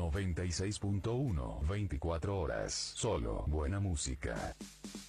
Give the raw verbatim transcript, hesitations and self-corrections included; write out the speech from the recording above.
noventa y seis punto uno, veinticuatro horas, solo buena música.